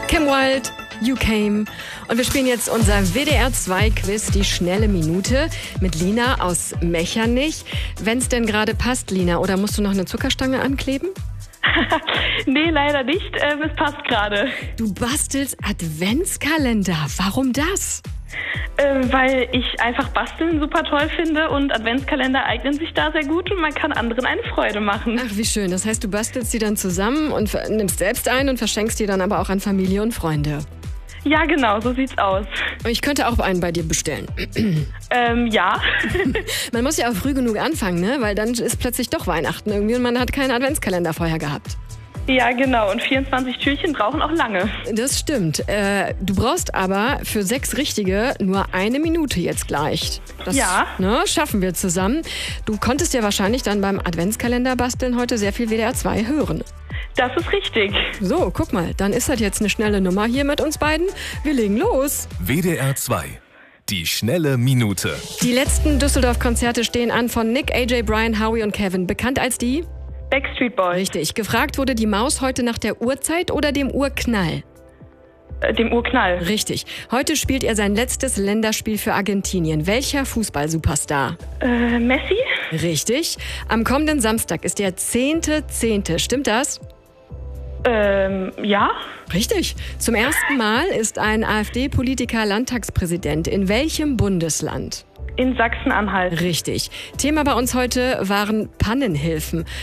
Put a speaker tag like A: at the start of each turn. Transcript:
A: Kim Wilde, You Came. Und wir spielen jetzt unser WDR2-Quiz, die schnelle Minute, mit Lina aus Mechernich. Wenn es denn gerade passt, Lina, oder musst du noch eine Zuckerstange ankleben?
B: Nee, leider nicht. Es passt gerade.
A: Du bastelst Adventskalender. Warum das?
B: Weil ich einfach Basteln super toll finde und Adventskalender eignen sich da sehr gut und man kann anderen eine Freude machen.
A: Ach, wie schön. Das heißt, du bastelst die dann zusammen und nimmst selbst ein und verschenkst die dann aber auch an Familie und Freunde.
B: Ja, genau, so sieht's aus.
A: Und ich könnte auch einen bei dir bestellen.
B: Ja.
A: Man muss ja auch früh genug anfangen, ne? Weil dann ist plötzlich doch Weihnachten irgendwie und man hat keinen Adventskalender vorher gehabt.
B: Ja, genau. Und 24 Türchen brauchen auch lange.
A: Das stimmt. Du brauchst aber für 6 richtige nur 1 Minute jetzt gleich. Das,
B: Ja.
A: Ne, schaffen wir zusammen. Du konntest ja wahrscheinlich dann beim Adventskalender basteln heute sehr viel WDR 2 hören.
B: Das ist richtig.
A: So, guck mal, dann ist das jetzt eine schnelle Nummer hier mit uns beiden. Wir legen los.
C: WDR 2. Die schnelle Minute.
A: Die letzten Düsseldorf-Konzerte stehen an von Nick, AJ, Brian, Howie und Kevin. Bekannt als die?
B: Backstreet Boys.
A: Richtig. Gefragt wurde die Maus heute nach der Uhrzeit oder dem Urknall?
B: Dem Urknall.
A: Richtig. Heute spielt er sein letztes Länderspiel für Argentinien. Welcher Fußball-Superstar?
B: Messi?
A: Richtig. Am kommenden Samstag ist der 10.10. Stimmt das?
B: Ja.
A: Richtig. Zum ersten Mal ist ein AfD-Politiker Landtagspräsident. In welchem Bundesland?
B: In Sachsen-Anhalt.
A: Richtig. Thema bei uns heute waren Pannenhilfen.